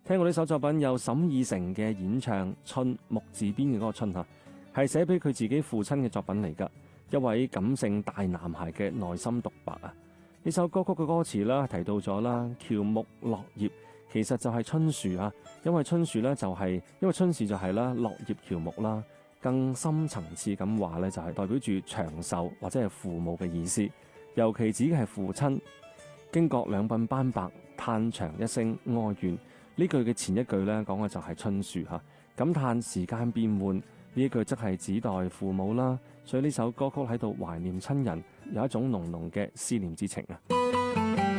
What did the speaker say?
聽過呢首作品有沈以誠嘅演唱，春木字邊嘅嗰個春嚇，係寫俾佢自己父親嘅作品嚟㗎，一位感性大男孩嘅內心獨白啊！呢首歌曲嘅歌詞啦提到咗啦，喬木落葉其實就係春樹啊，因為春樹咧因為春樹就係啦落葉喬木啦，更深層次咁話咧就係代表住長壽或者係父母嘅意思，尤其指嘅係父親。經過兩鬢斑白，嘆長一聲哀怨。呢句嘅前一句咧講嘅就係春樹嚇，感嘆時間變換，呢一句則係指代父母啦，所以呢首歌曲喺度懷念親人，有一種濃濃嘅思念之情啊。